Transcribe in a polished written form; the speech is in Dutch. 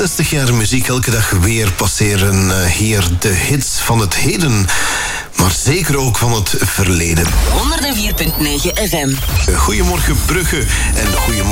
60 jaar muziek elke dag weer passeren. Hier de hits van het heden, maar zeker ook van het verleden. 104.9 FM. Goedemorgen Brugge en goedemorgen